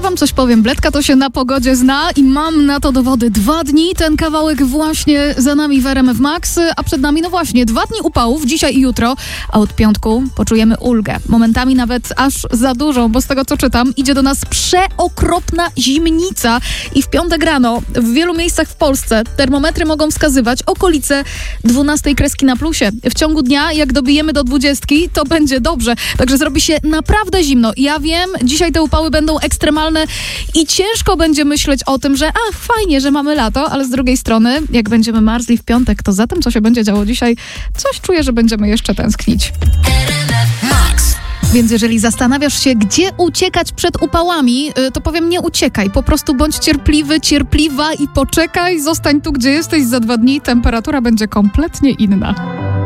wam coś powiem, Bledka to się na pogodzie zna i mam na to dowody. 2 dni, ten kawałek właśnie za nami w RMF Max, a przed nami, no właśnie, 2 dni upałów, dzisiaj i jutro, a od piątku poczujemy ulgę. Momentami nawet aż za dużą, bo z tego co czytam, idzie do nas przeokropna zimnica i w piątek rano w wielu miejscach w Polsce termometry mogą wskazywać okolice 12 kreski na plusie. W ciągu dnia, jak dobijemy do 20, to będzie dobrze, także zrobi się naprawdę zimno. Ja wiem, dzisiaj te upały będą ekstremalne i ciężko będzie myśleć o tym, że fajnie, że mamy lato, ale z drugiej strony, jak będziemy marzli w piątek, to za tym, co się będzie działo dzisiaj, coś czuję, że będziemy jeszcze tęsknić. Więc jeżeli zastanawiasz się, gdzie uciekać przed upałami, to powiem, nie uciekaj. Po prostu bądź cierpliwy, cierpliwa i poczekaj. Zostań tu, gdzie jesteś, za 2 dni temperatura będzie kompletnie inna.